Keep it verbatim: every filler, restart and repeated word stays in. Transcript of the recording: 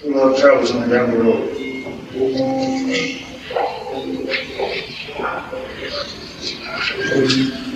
A lot of travels on down the road. Thank you.